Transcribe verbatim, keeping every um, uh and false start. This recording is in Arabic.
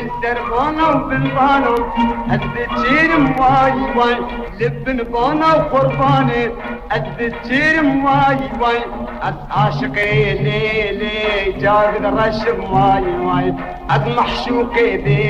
بالدربانة وبالبانو الدجير مواي واي لبن بانا وقرباني الدجير مواي واي عاشقي ليلي جاقد رش مواي واي محشوقي